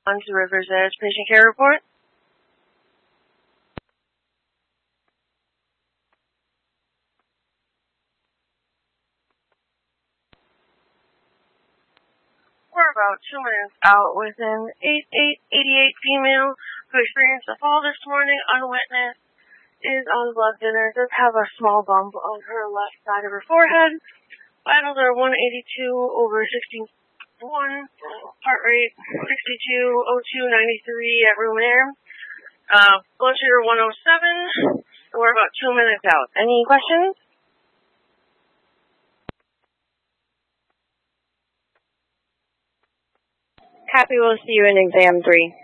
On to Rivers Edge Patient Care Report. We're about 2 minutes out with an 88 female who experienced a fall this morning unwitnessed, is on blood thinner, does have a small bump on her left side of her forehead. Vitals are 182/61, heart rate 62, O2 93 at room and air. Blood sugar 107. We're about 2 minutes out. Any questions? Copy, we'll see you in exam 3.